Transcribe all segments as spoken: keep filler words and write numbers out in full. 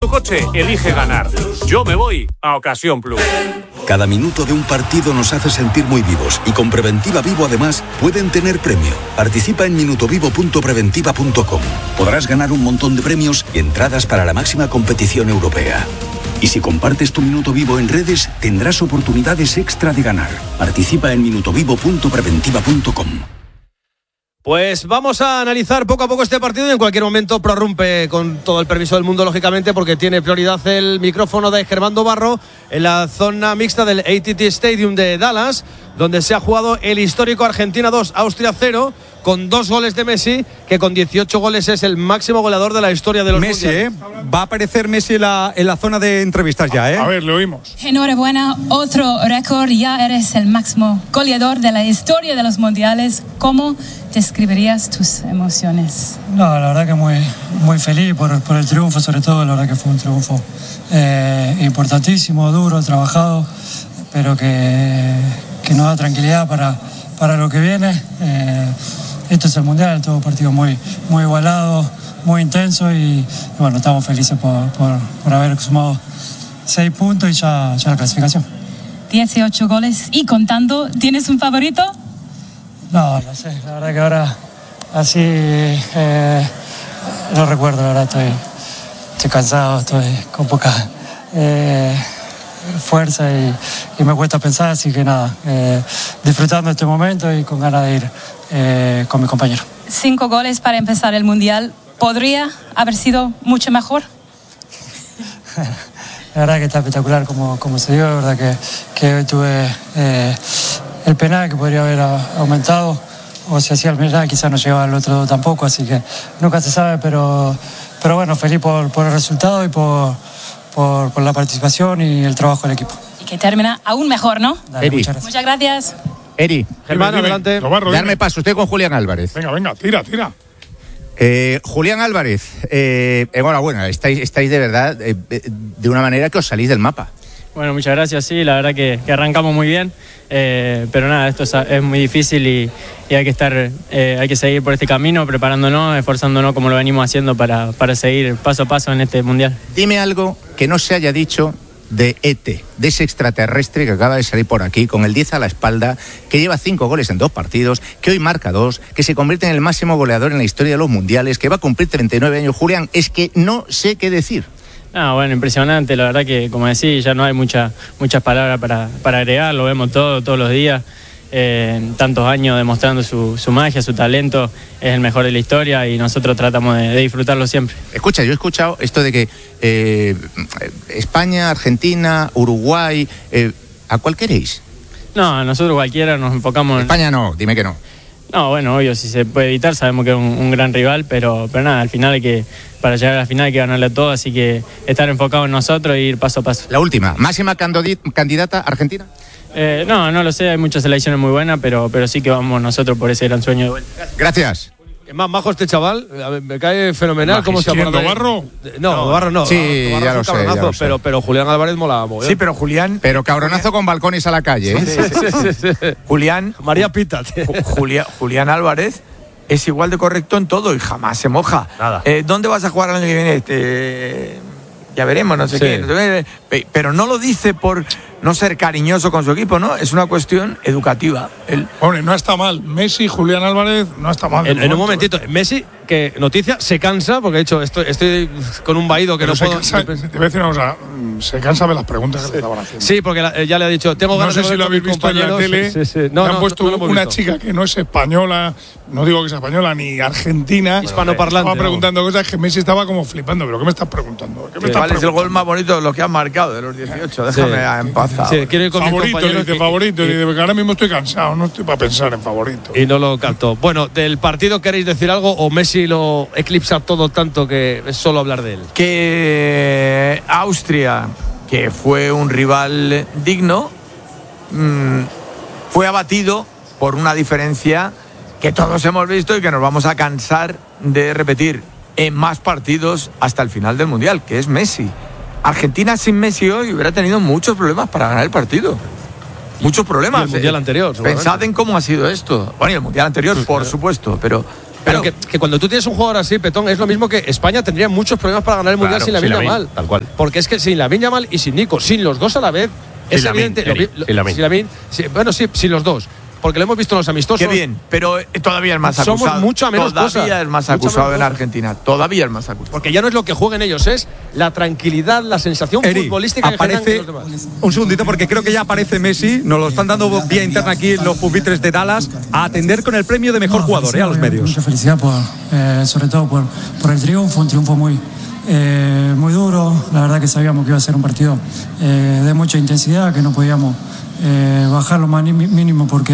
Tu coche elige ganar. Yo me voy a Ocasión Plus. Cada minuto de un partido nos hace sentir muy vivos y con Preventiva Vivo además pueden tener premio. Participa en minutovivo punto preventiva punto com. Podrás ganar un montón de premios y entradas para la máxima competición europea. Y si compartes tu minuto vivo en redes, tendrás oportunidades extra de ganar. Participa en minutovivo punto preventiva punto com. Pues vamos a analizar poco a poco este partido y en cualquier momento prorrumpe con todo el permiso del mundo, lógicamente, porque tiene prioridad el micrófono de Germán Barro en la zona mixta del A T T Stadium de Dallas, donde se ha jugado el histórico Argentina dos, Austria cero, con dos goles de Messi, que con dieciocho goles es el máximo goleador de la historia de los Messi, mundiales. ¿eh? Va a aparecer Messi en la, en la zona de entrevistas ya, ¿eh? A ver, lo oímos. Enhorabuena, otro récord, ya eres el máximo goleador de la historia de los mundiales. ¿Cómo describirías tus emociones? No, la verdad que muy, muy feliz por, por el triunfo, sobre todo, la verdad que fue un triunfo eh, importantísimo, duro, trabajado, pero que, que nos da tranquilidad para, para lo que viene. Eh, Esto es el Mundial, todo partido muy, muy igualado, muy intenso y, y bueno, estamos felices por, por, por haber sumado seis puntos y ya, ya la clasificación. dieciocho goles y contando, ¿tienes un favorito? No, no sé, la verdad que ahora así eh, no recuerdo, la verdad estoy, estoy cansado, estoy con poca eh, fuerza y, y me cuesta pensar, así que nada, eh, disfrutando este momento y con ganas de ir Eh, con mi compañero. Cinco goles para empezar el Mundial. ¿Podría haber sido mucho mejor? La verdad que está espectacular como, como se dio. La verdad que, que hoy tuve eh, el penal que podría haber aumentado, o si hacía el penal quizás no llegaba al otro tampoco, así que nunca se sabe, pero, pero bueno, feliz por, por el resultado y por, por, por la participación y el trabajo del equipo. Y que termina aún mejor, ¿no? Dale, muchas gracias. Muchas gracias. Eri, Germán, adelante. Barro, darme paso, usted con Julián Álvarez. Venga, venga, tira, tira. Eh, Julián Álvarez, eh, enhorabuena, estáis, estáis de verdad eh, de una manera que os salís del mapa. Bueno, muchas gracias, sí, la verdad que, que arrancamos muy bien, eh, pero nada, esto es, es muy difícil y, y hay que estar, eh, hay que seguir por este camino, preparándonos, esforzándonos como lo venimos haciendo para, para seguir paso a paso en este Mundial. Dime algo que no se haya dicho de E T, de ese extraterrestre que acaba de salir por aquí con el diez a la espalda, que lleva cinco goles en dos partidos, que hoy marca dos, que se convierte en el máximo goleador en la historia de los mundiales, que va a cumplir treinta y nueve años. Julián, es que no sé qué decir. Ah, bueno, impresionante, la verdad que, como decís, ya no hay mucha, muchas palabras para, para agregar, lo vemos todo, todos los días. Eh, tantos años demostrando su, su magia, su talento, es el mejor de la historia y nosotros tratamos de, de disfrutarlo siempre. Escucha, yo he escuchado esto de que eh, España, Argentina, Uruguay, eh, ¿a cuál queréis? No, nosotros cualquiera nos enfocamos en... España no, dime que no. No, bueno, obvio, si se puede evitar, sabemos que es un, un gran rival, pero, pero nada, al final hay que, para llegar a la final hay que ganarle a todo, así que estar enfocado en nosotros e ir paso a paso. La última, máxima candidata Argentina. Eh, no, no lo sé, hay muchas selecciones muy buenas, pero, pero sí que vamos nosotros por ese gran sueño de vuelta. Gracias. Es más majo este chaval, me cae fenomenal. ¿Cómo se llama? ¿Barro? No, no, Barro no. Sí, Barro ya lo sé, ya lo sé. Pero, pero Julián Álvarez mola muy bien. Sí, pero Julián... Pero cabronazo con balcones a la calle, ¿eh? Sí, sí, sí, sí. Julián... María Pita. Julián, Julián Álvarez es igual de correcto en todo y jamás se moja. Nada. Eh, ¿Dónde vas a jugar el año que viene? Este, ya veremos, no sé Sí. qué. No sé qué. Pero no lo dice por no ser cariñoso con su equipo, ¿no? Es una cuestión educativa. Él... Hombre, no está mal. Messi, Julián Álvarez, no está mal. En, en un momentito, Messi, que noticia, se cansa, porque he dicho, estoy, estoy con un vaído que Pero no se puedo... cansa, te voy a decir una cosa, se cansa de las preguntas que le estaban haciendo. Sí, porque la- ya le ha dicho, tengo No ganas sé de si ver lo con habéis mis visto en la compañeros. tele. Sí, sí, sí. Le No, han no, puesto no lo hemos una visto. chica que no es española, no digo que sea española ni argentina. Hispanoparlante, Estaba ¿no? preguntando cosas que Messi estaba como flipando. ¿Pero qué me estás preguntando? ¿Qué me estás ¿Cuál es el preguntando? gol más bonito de los que han marcado, de los dieciocho? Déjame Sí. en paz. Sí, quiero ir con mis Favorito, le compañeros dice y- favorito. y- Le dice, porque ahora mismo estoy cansado, no estoy para pensar en favorito. Y no lo captó. Bueno, ¿del partido queréis decir algo o Messi lo eclipsa todo tanto que es solo hablar de él? Que Austria, que fue un rival digno, mmm, fue abatido por una diferencia que todos hemos visto y que nos vamos a cansar de repetir en más partidos hasta el final del Mundial, que es Messi. Argentina sin Messi hoy hubiera tenido muchos problemas para ganar el partido. Muchos problemas. Y el Mundial anterior, seguramente. Pensad en cómo ha sido esto. Bueno, y el Mundial anterior, por supuesto, pero Pero que, que cuando tú tienes un jugador así, Petón, es lo mismo que España tendría muchos problemas para ganar el Mundial Claro, sin Lamine sin Yamal. Lamine, tal cual. Porque es que sin Lamine Yamal y sin Nico, sin los dos a la vez, Sin es Lamine, evidente. Eri, lo- lo- sin Lamine. sin Lamine, sí, bueno, sí, sin los dos. Porque lo hemos visto en los amistosos. Qué bien, pero eh, todavía es más acusado. Somos mucho a menos Todavía cosas. es más Mucho acusado menos en cosas. Argentina. Todavía es más acusado. Porque ya no es lo que jueguen ellos, es la tranquilidad, la sensación Eri, futbolística que generan aparece los demás. un segundito porque creo que ya aparece Messi, nos lo están dando vía interna aquí en los pupitres de Dallas, a atender con el premio de mejor No, jugador, eh, a los felicidad, medios. Mucha felicidad, por, eh, sobre todo por, por el triunfo, un triunfo muy, eh, muy duro. La verdad que sabíamos que iba a ser un partido eh, de mucha intensidad, que no podíamos eh, bajar lo más ni- mínimo porque,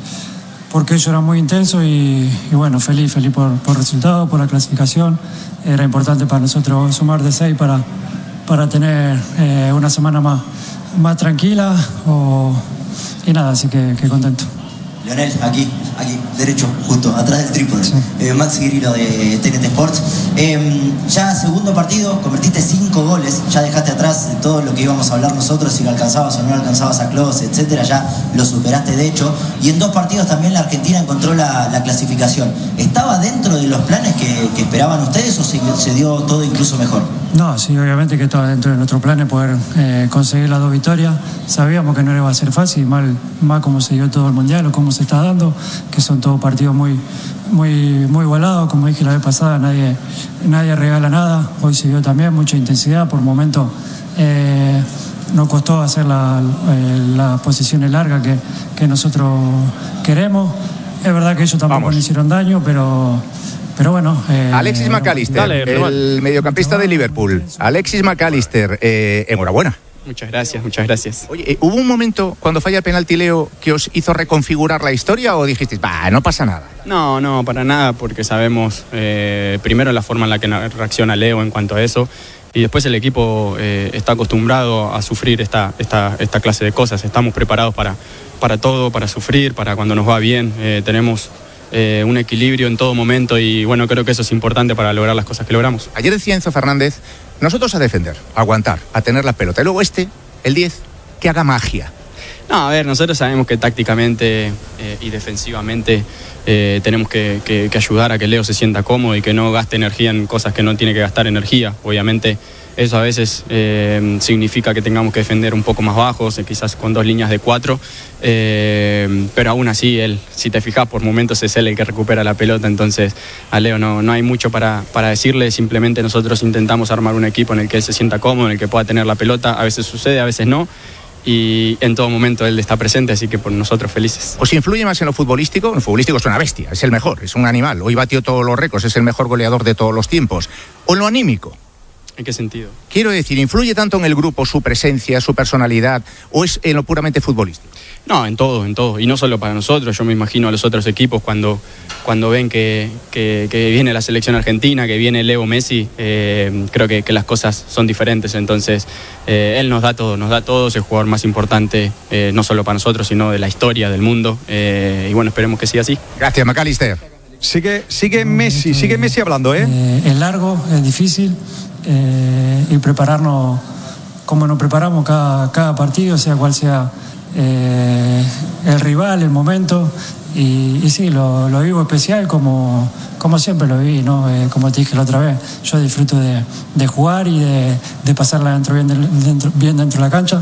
porque ello era muy intenso y, y bueno, feliz, feliz por, por el resultado, por la clasificación. Era importante para nosotros sumar de seis para, para tener eh, una semana más, más tranquila o, y nada, así que, que contento. Leonel, aquí, aquí, derecho, justo, atrás del trípode. Eh, Max Guirilo de T N T Sports. Eh, ya segundo partido, convertiste cinco goles, ya dejaste atrás todo lo que íbamos a hablar nosotros, si lo alcanzabas o no alcanzabas a Klose, etcétera, ya lo superaste de hecho. Y en dos partidos también la Argentina encontró la, la clasificación. ¿Estaba dentro de los planes que, que esperaban ustedes o se, se dio todo incluso mejor? No, sí, obviamente que estaba dentro de nuestro plan poder eh, conseguir las dos victorias. Sabíamos que no iba a ser fácil, mal, mal como se dio todo el Mundial o cómo se está dando, que son todos partidos muy, muy, muy igualados. Como dije la vez pasada, nadie, nadie regala nada. Hoy se dio también mucha intensidad. Por momentos eh, nos costó hacer la, eh, las posiciones largas que, que nosotros queremos. Es verdad que ellos tampoco Vamos. nos hicieron daño, pero... Pero bueno. Eh, Alexis McAllister, Dale, el rival. mediocampista de Liverpool. Alexis McAllister, eh, enhorabuena. Muchas gracias, muchas gracias. Oye, eh, ¿hubo un momento cuando falla el penalti Leo que os hizo reconfigurar la historia o dijisteis, bah, no pasa nada? No, no, para nada, porque sabemos eh, primero la forma en la que na- reacciona Leo en cuanto a eso, y después el equipo eh, está acostumbrado a sufrir esta, esta, esta clase de cosas. Estamos preparados para, para todo, para sufrir, para cuando nos va bien. Eh, tenemos eh, un equilibrio en todo momento y bueno, creo que eso es importante para lograr las cosas que logramos. Ayer decía Enzo Fernández, nosotros a defender, a aguantar, a tener la pelota. Y luego este, el diez, que haga magia. No, a ver, nosotros sabemos que tácticamente eh, y defensivamente eh, tenemos que, que, que ayudar a que Leo se sienta cómodo y que no gaste energía en cosas que no tiene que gastar energía. Obviamente eso a veces eh, significa que tengamos que defender un poco más bajos, eh, quizás con dos líneas de cuatro, eh, pero aún así él, si te fijas, por momentos es él el que recupera la pelota, entonces a Leo no, no hay mucho para, para decirle, simplemente nosotros intentamos armar un equipo en el que él se sienta cómodo, en el que pueda tener la pelota, a veces sucede, a veces no, y en todo momento él está presente, así que por nosotros felices. ¿Os influye más en lo futbolístico? En lo futbolístico es una bestia, es el mejor, es un animal. Hoy batió todos los récords, es el mejor goleador de todos los tiempos. ¿O en lo anímico? ¿En qué sentido? Quiero decir, ¿influye tanto en el grupo su presencia, su personalidad, o es en lo puramente futbolístico? No, en todo, en todo. Y no solo para nosotros, yo me imagino a los otros equipos cuando, cuando ven que, que, que viene la selección argentina, que viene Leo Messi, eh, creo que, que las cosas son diferentes. Entonces, eh, él nos da todo, nos da todo, es el jugador más importante, eh, no solo para nosotros, sino de la historia, del mundo. Eh, y bueno, esperemos que siga así. Gracias, McAllister. Sigue, sigue Messi, sigue Messi hablando, ¿eh? Eh, es largo, es difícil eh, y prepararnos como nos preparamos cada, cada partido, sea cual sea eh, el rival, el momento. Y, y sí, lo, lo vivo especial como, como siempre lo viví, ¿no? Eh, como te dije la otra vez, yo disfruto de, de jugar y de, de pasarla dentro, bien, dentro, bien dentro de la cancha.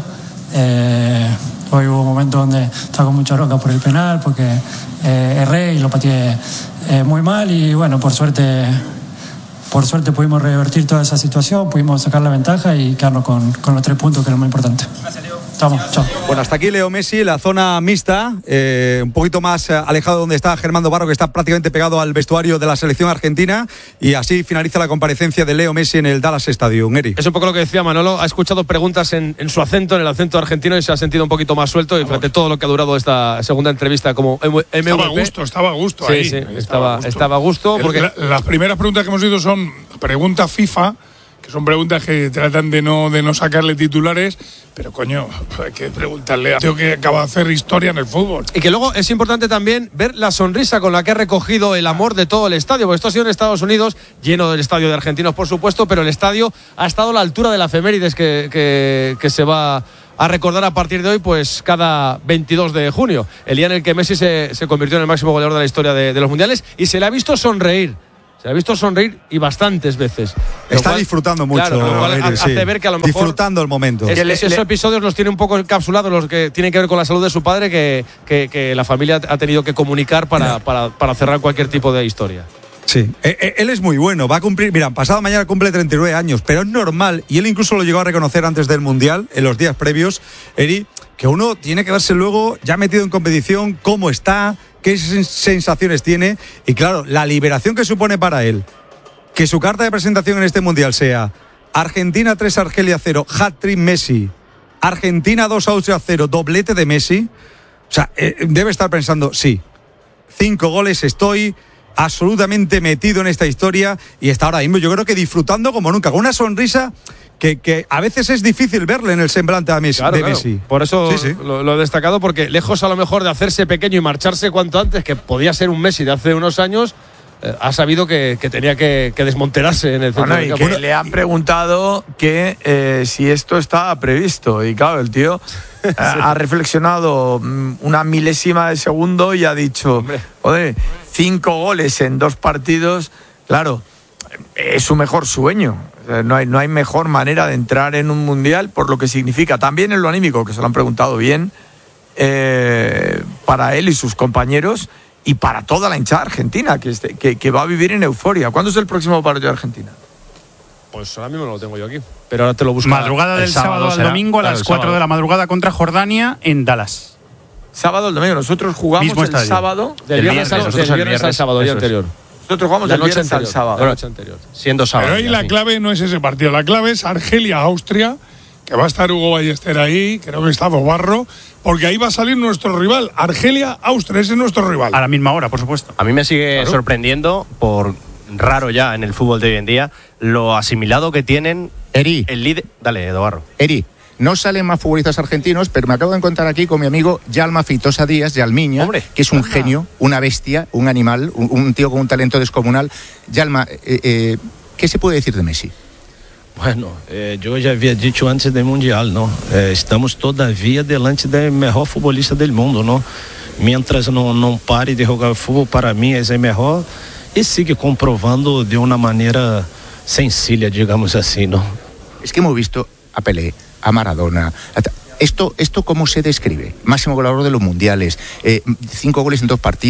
Eh, hoy hubo momentos donde estaba con mucha bronca por el penal, porque eh, erré y lo pateé eh, muy mal y bueno, por suerte... Por suerte pudimos revertir toda esa situación, pudimos sacar la ventaja y quedarnos con, con los tres puntos, que es lo más importante. Gracias, Leo. Estamos, chao. Bueno, hasta aquí Leo Messi, la zona mixta, eh, un poquito más eh, alejado de donde está Germán Barro, que está prácticamente pegado al vestuario de la selección argentina, y así finaliza la comparecencia de Leo Messi en el Dallas Stadium. Eri. Es un poco lo que decía Manolo, ha escuchado preguntas en, en su acento, en el acento argentino, y se ha sentido un poquito más suelto, y frente a todo lo que ha durado esta segunda entrevista como M V P. Estaba a gusto, estaba a gusto sí, ahí. Sí, estaba, estaba a gusto. Porque... La, las primeras preguntas que hemos oído son preguntas FIFA, que son preguntas que tratan de no, de no sacarle titulares, pero coño, hay que preguntarle a tío que acaba de hacer historia en el fútbol. Y que luego es importante también ver la sonrisa con la que ha recogido el amor de todo el estadio, porque esto ha sido en Estados Unidos, lleno del estadio de argentinos, por supuesto, pero el estadio ha estado a la altura de la efemérides que, que, que se va a recordar a partir de hoy, pues cada veintidós de junio, el día en el que Messi se, se convirtió en el máximo goleador de la historia de, de los mundiales, y se le ha visto sonreír. Se le ha visto sonreír y bastantes veces. Está cual, disfrutando mucho. Claro, lo cual Eric, hace sí. ver que a lo mejor disfrutando el momento. Es, le, esos le, episodios los tiene un poco encapsulados, los que tienen que ver con la salud de su padre, que, que, que la familia ha tenido que comunicar para, para, para cerrar cualquier tipo de historia. Sí, él es muy bueno, va a cumplir, mira, pasado mañana cumple treinta y nueve años, pero es normal, y él incluso lo llegó a reconocer antes del Mundial, en los días previos, Eri, que uno tiene que verse luego, ya metido en competición, cómo está, qué sensaciones tiene, y claro, la liberación que supone para él, que su carta de presentación en este Mundial sea Argentina tres, Argelia cero, hat-trick Messi, Argentina dos, Austria cero, doblete de Messi, o sea, eh, debe estar pensando, sí, cinco goles, estoy absolutamente metido en esta historia y está ahora mismo yo creo que disfrutando como nunca, con una sonrisa que, que a veces es difícil verle en el semblante a Messi, claro, de claro. Messi. Por eso sí, sí. Lo, lo he destacado, porque lejos a lo mejor de hacerse pequeño y marcharse cuanto antes, que podía ser un Messi de hace unos años, eh, ha sabido que, que tenía que, que desmonterarse en el centro bueno, del y campo. que le han preguntado que eh, si esto estaba previsto, y claro, el tío sí. ha, ha reflexionado una milésima de segundo y ha dicho, Hombre. joder, cinco goles en dos partidos, claro, es su mejor sueño. O sea, no hay, no hay mejor manera de entrar en un mundial por lo que significa, también en lo anímico, que se lo han preguntado bien, eh, para él y sus compañeros, y para toda la hinchada argentina, que, este, que, que va a vivir en euforia. ¿Cuándo es el próximo partido de Argentina? Pues ahora mismo no lo tengo yo aquí, pero ahora te lo busco. Madrugada del sábado, sábado al será, domingo a las cuatro de la madrugada contra Jordania en Dallas. Sábado al domingo. Nosotros jugamos Mismo el estadio. sábado. Del viernes, viernes, del viernes, viernes al sábado, el día anterior. Nosotros jugamos la el noche viernes anterior, al sábado. La noche anterior. Siendo sábado. Pero ahí la clave no es ese partido. La clave es Argelia-Austria, que va a estar Hugo Ballester ahí, creo que está Dobarro, porque ahí va a salir nuestro rival. Argelia-Austria, ese es nuestro rival. A la misma hora, por supuesto. A mí me sigue Claro. sorprendiendo, por raro ya en el fútbol de hoy en día, lo asimilado que tienen Eri. el líder. Dale, Dobarro. Eri, no salen más futbolistas argentinos, pero me acabo de encontrar aquí con mi amigo Yalma Feitosa Díaz, Yalmiña, Hombre, que es un anda. genio, una bestia, un animal, un, un tío con un talento descomunal. Yalma, eh, eh, ¿qué se puede decir de Messi? Bueno, eh, yo ya había dicho antes del Mundial, ¿no? Eh, estamos todavía delante del mejor futbolista del mundo, ¿no? Mientras no, no pare de jugar fútbol, para mí es el mejor y sigue comprobando de una manera sencilla, digamos así, ¿no? Es que hemos visto a Pelé, a Maradona. A... Esto, ¿Esto cómo se describe? Máximo goleador de los mundiales, eh, cinco goles en dos partidos.